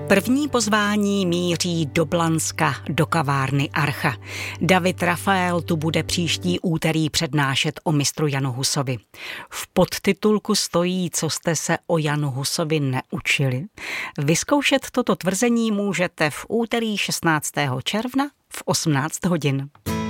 První pozvání míří do Blanska, do kavárny Archa. David Rafael tu bude příští úterý přednášet o mistru Janu Husovi. V podtitulku stojí, co jste se o Janu Husovi neučili. Vyzkoušet toto tvrzení můžete v úterý 16. června v 18 hodin.